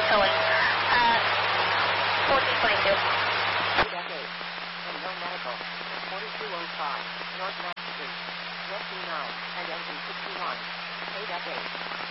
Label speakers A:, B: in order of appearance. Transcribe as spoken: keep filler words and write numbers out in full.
A: Sorry. Uh, fourteen twenty-two.
B: eight F eight. And no medical. forty-two oh five. North Main Street. Rescue nine and engine sixty-one. eight F eight.